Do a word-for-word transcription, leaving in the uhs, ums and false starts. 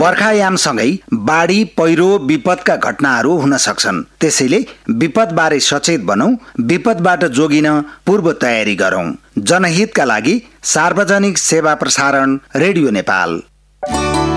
बर्खायामसँगै बाढी पहिरो विपदका घटनाहरू हुन सक्छन्। त्यसैले विपदबारे सचेत बनौं, विपदबाट जोगिन पूर्व तयारी गरौं। जनहितका लागि सार्वजनिक सेवा प्रसारण रेडियो नेपाल।